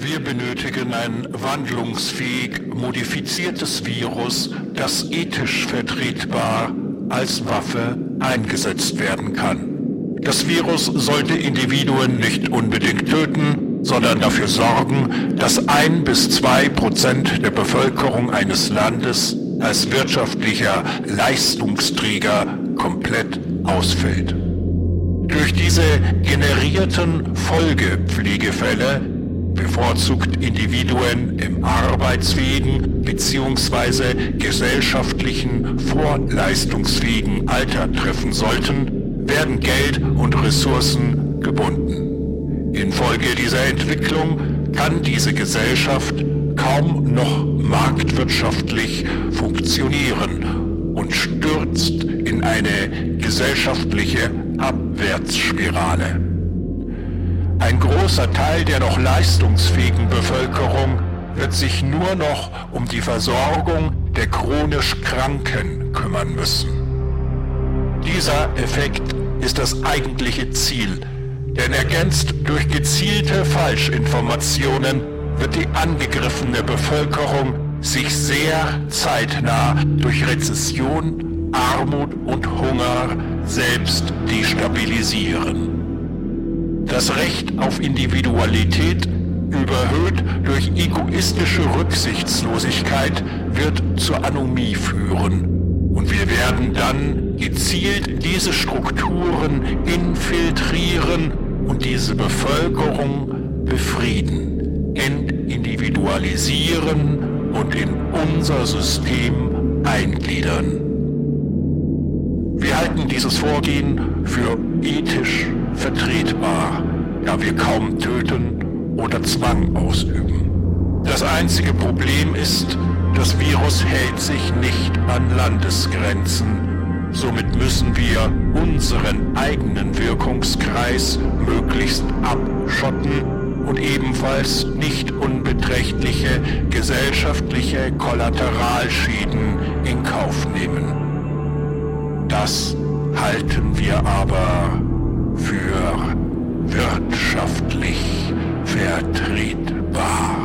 Wir benötigen ein wandlungsfähig modifiziertes Virus, das ethisch vertretbar als Waffe eingesetzt werden kann. Das Virus sollte Individuen nicht unbedingt töten, sondern dafür sorgen, dass 1 bis 2% der Bevölkerung eines Landes als wirtschaftlicher Leistungsträger komplett ausfällt. Durch diese generierten Folgepflegefälle bevorzugt Individuen im arbeitsfähigen bzw. gesellschaftlichen vorleistungsfähigen Alter treffen sollten, werden Geld und Ressourcen gebunden. Infolge dieser Entwicklung kann diese Gesellschaft kaum noch marktwirtschaftlich funktionieren und stürzt in eine gesellschaftliche Abwärtsspirale. Ein großer Teil der noch leistungsfähigen Bevölkerung wird sich nur noch um die Versorgung der chronisch Kranken kümmern müssen. Dieser Effekt ist das eigentliche Ziel, denn ergänzt durch gezielte Falschinformationen wird die angegriffene Bevölkerung sich sehr zeitnah durch Rezession, Armut und Hunger selbst destabilisieren. Das Recht auf Individualität, überhöht durch egoistische Rücksichtslosigkeit, wird zur Anomie führen. Und wir werden dann gezielt diese Strukturen infiltrieren und diese Bevölkerung befrieden, entindividualisieren und in unser System eingliedern. Wir halten dieses Vorgehen für ethisch vertretbar, da wir kaum töten oder Zwang ausüben. Das einzige Problem ist, das Virus hält sich nicht an Landesgrenzen. Somit müssen wir unseren eigenen Wirkungskreis möglichst abschotten und ebenfalls nicht unbeträchtliche gesellschaftliche Kollateralschäden in Kauf nehmen. Das halten wir aber für wirtschaftlich vertretbar.